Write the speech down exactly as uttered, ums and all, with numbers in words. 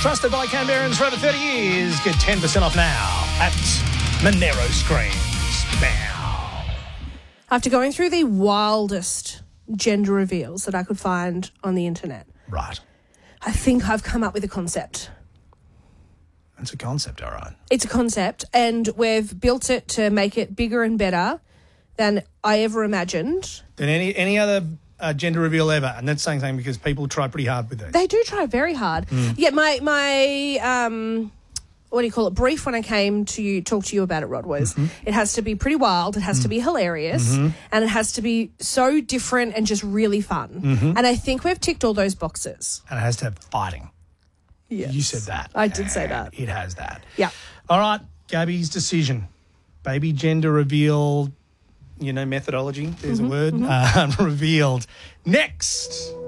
Trusted by Canberrans for over thirty years. Get ten percent off now at Monero Screens. Bow. After going through the wildest gender reveals that I could find on the internet, Right. I think I've come up with a concept. That's a concept, all right. It's a concept, and we've built it to make it bigger and better than I ever imagined. Than any any other uh, gender reveal ever, and that's saying something because people try pretty hard with these. They do try very hard. Mm. Yeah, my my um, what do you call it? Brief when I came to you, talk to you about it, Rod, was Mm-hmm. it has to be pretty wild, it has Mm. to be hilarious, Mm-hmm. and it has to be so different and just really fun. Mm-hmm. And I think we've ticked all those boxes. And it has to have fighting. Yes. You said that. I did say that. It has that. Yeah. All right, Gabby's decision. Baby gender reveal, you know, methodology, there's Mm-hmm, a word, uh, revealed. Next.